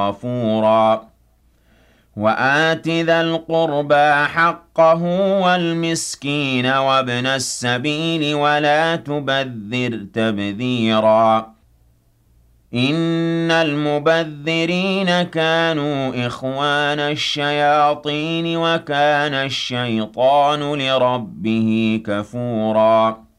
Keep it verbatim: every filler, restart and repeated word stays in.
غفورا وآت ذا القربى حقه والمسكين وابن السبيل ولا تبذر تبذيرا إن المبذرين كانوا إخوان الشياطين وكان الشيطان لربه كفورا